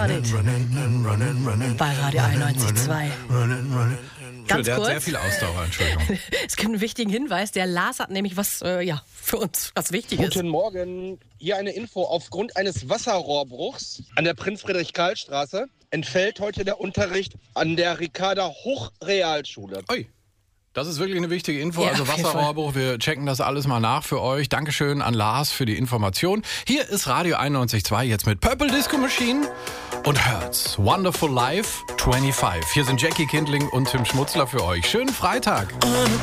Bei Radio 91.2. Ganz der kurz. hat sehr viel Ausdauer, Entschuldigung. Es gibt einen wichtigen Hinweis. Der Lars hat nämlich was, für uns was Wichtiges. Guten Morgen. Hier eine Info. Aufgrund eines Wasserrohrbruchs an der Prinz-Friedrich-Karl-Straße entfällt heute der Unterricht an der Ricarda-Hochrealschule. Ui. Das ist wirklich eine wichtige Info. Ja, Also auf jeden Wasserrohrbruch, wir checken das alles mal nach für euch. Dankeschön an Lars für die Information. Hier ist Radio 91.2 jetzt mit Purple Disco Machine und Hertz. Wonderful Life 25. Hier sind Jackie Kindling und Tim Schmutzler für euch. Schönen Freitag.